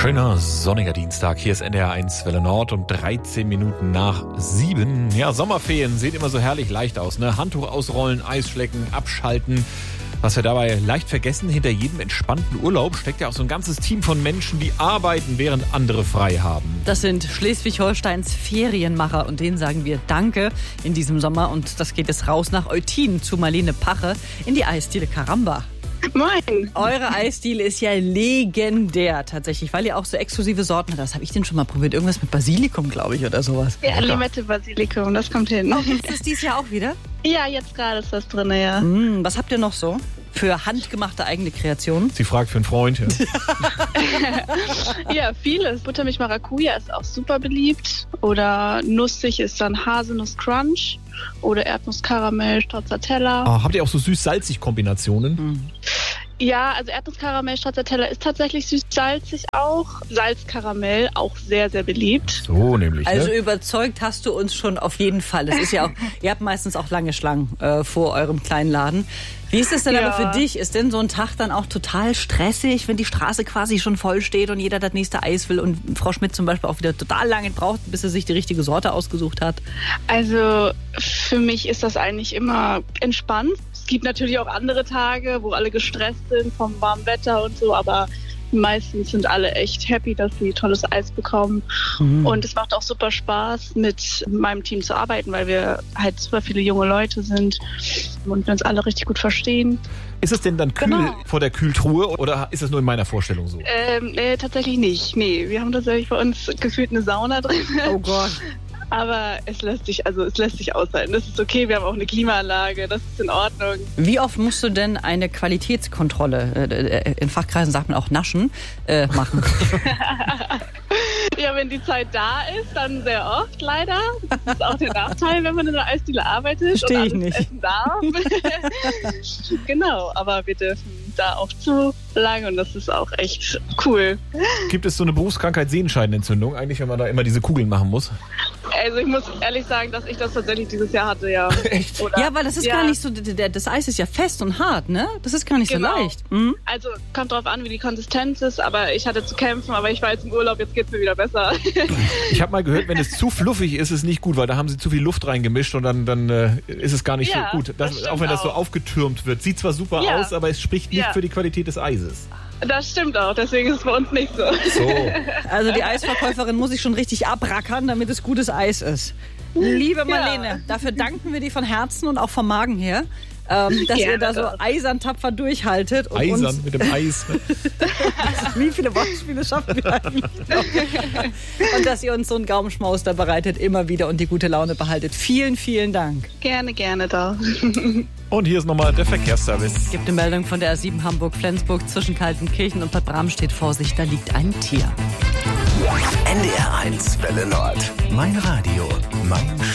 Schöner sonniger Dienstag. Hier ist NDR1 Welle Nord und 13 Minuten nach 7. Ja, Sommerferien sehen immer so herrlich leicht aus, ne? Handtuch ausrollen, Eisschlecken, abschalten. Was wir dabei leicht vergessen, hinter jedem entspannten Urlaub steckt ja auch so ein ganzes Team von Menschen, die arbeiten, während andere frei haben. Das sind Schleswig-Holsteins Ferienmacher und denen sagen wir Danke in diesem Sommer. Und das geht jetzt raus nach Eutin zu Marlene Pache in die Eisdiele Karamba. Moin. Eure Eisdiele ist ja legendär tatsächlich, weil ihr auch so exklusive Sorten habt. Das habe ich denn schon mal probiert. Irgendwas mit Basilikum, glaube ich, oder sowas. Ja, Limette Basilikum, das kommt hin. Oh, ist das dieses Jahr auch wieder? Ja, jetzt gerade ist das drin, ja. Was habt ihr noch so für handgemachte eigene Kreationen? Sie fragt für einen Freund. Ja. Ja, vieles. Buttermilch Maracuja ist auch super beliebt. Oder nussig ist dann Haselnuss Crunch. Oder Erdnuss-Karamell, Stracciatella. Habt ihr auch so süß-salzig Kombinationen? Ja, also Erdnuss-Karamell, Stracciatella ist tatsächlich süß-salzig auch. Salzkaramell auch sehr, sehr beliebt. So nämlich, Also ne? überzeugt hast du uns schon auf jeden Fall. Es ist ja auch, ihr habt meistens auch lange Schlangen vor eurem kleinen Laden. Wie ist es denn aber für dich? Ist denn so ein Tag dann auch total stressig, wenn die Straße quasi schon voll steht und jeder das nächste Eis will und Frau Schmidt zum Beispiel auch wieder total lange braucht, bis sie sich die richtige Sorte ausgesucht hat? Also für mich ist das eigentlich immer entspannt. Es gibt natürlich auch andere Tage, wo alle gestresst sind vom warmen Wetter und so, aber meistens sind alle echt happy, dass sie tolles Eis bekommen. Und es macht auch super Spaß, mit meinem Team zu arbeiten, weil wir halt super viele junge Leute sind und wir uns alle richtig gut verstehen. Ist es denn dann kühl vor der Kühltruhe oder ist es nur in meiner Vorstellung so? Tatsächlich nicht. Nee, wir haben tatsächlich bei uns gefühlt eine Sauna drin. Oh Gott. Aber es lässt sich aushalten. Das ist okay, wir haben auch eine Klimaanlage, das ist in Ordnung. Wie oft musst du denn eine Qualitätskontrolle, in Fachkreisen sagt man auch naschen, machen? Ja, wenn die Zeit da ist, dann sehr oft leider. Das ist auch der Nachteil, wenn man in der Eisdiele arbeitet und alles essen darf. Genau, aber wir dürfen da auch zu lang und das ist auch echt cool. Gibt es so eine Berufskrankheit Sehenscheidenentzündung eigentlich, wenn man da immer diese Kugeln machen muss? Also ich muss ehrlich sagen, dass ich das tatsächlich dieses Jahr hatte, ja. Echt? Oder? Ja, weil das ist gar nicht so, das Eis ist ja fest und hart, ne? Das ist gar nicht so leicht. Also kommt drauf an, wie die Konsistenz ist, aber ich hatte zu kämpfen, aber ich war jetzt im Urlaub, jetzt geht's mir wieder besser. Ich habe mal gehört, wenn es zu fluffig ist, ist es nicht gut, weil da haben sie zu viel Luft reingemischt und dann ist es gar nicht so gut. Auch wenn das so aufgetürmt wird. Sieht zwar super aus, aber es spricht nicht für die Qualität des Eises. Das stimmt auch, deswegen ist es bei uns nicht so. Also die Eisverkäuferin muss sich schon richtig abrackern, damit es gutes Eis ist. Liebe Marlene, dafür danken wir dir von Herzen und auch vom Magen her, dass ihr da so eisern tapfer durchhaltet. Und eisern mit dem Eis. Ne? Wie viele Wortspiele schaffen wir eigentlich noch? Und dass ihr uns so einen Gaumenschmaus da bereitet, immer wieder und die gute Laune behaltet. Vielen, vielen Dank. Gerne, gerne doch. Und hier ist nochmal der Verkehrsservice. Es gibt eine Meldung von der A7 Hamburg-Flensburg zwischen Kaltenkirchen und Bad Bramstedt. Vorsicht, da liegt ein Tier. NDR1 Welle Nord. Mein Radio, mein